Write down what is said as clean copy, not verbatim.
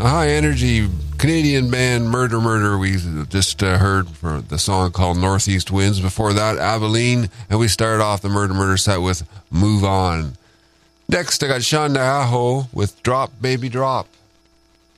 high energy Canadian band Murder Murder. We just heard for the song called Northeast Winds. Before that, Abilene, and we started off the Murder Murder set with Move On. Next, I got Sean Nahaho with Drop Baby Drop.